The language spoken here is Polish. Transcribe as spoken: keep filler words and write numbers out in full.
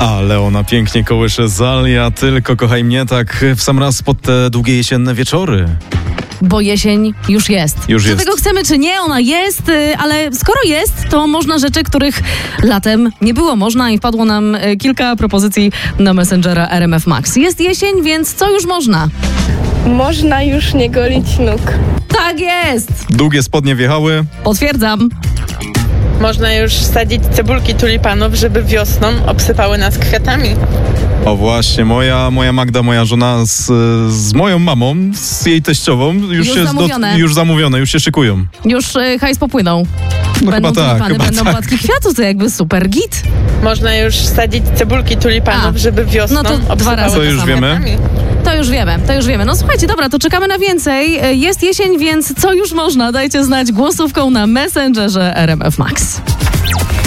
Ale ona pięknie kołysze Zalia, tylko kochaj mnie tak w sam raz pod te długie jesienne wieczory. Bo jesień już jest. Już czy jest. tego chcemy, czy nie, ona jest, y, ale skoro jest, to można rzeczy, których latem nie było można i wpadło nam y, kilka propozycji na Messengera R M F Max. Jest jesień, więc co już można? Można już nie golić nóg. Tak jest! Długie spodnie wjechały. Potwierdzam. Można już sadzić cebulki tulipanów, żeby wiosną obsypały nas kwiatami. O właśnie, moja, moja Magda, moja żona z, z moją mamą, z jej teściową, już, Już się zamówione. już zamówione, już się szykują. Już y, hajs popłynął. No Będą chyba tak, tulipany, chyba będą tak. płatki kwiatów, to jakby super git. Można już sadzić cebulki tulipanów, A, żeby wiosną no to dwa obsypały razy To nas już samo. wiemy. kwiatami. To już wiemy, to już wiemy. No słuchajcie, dobra, to czekamy na więcej. Y, Jest jesień, więc co już można? Dajcie znać głosówką na Messengerze R M F Max.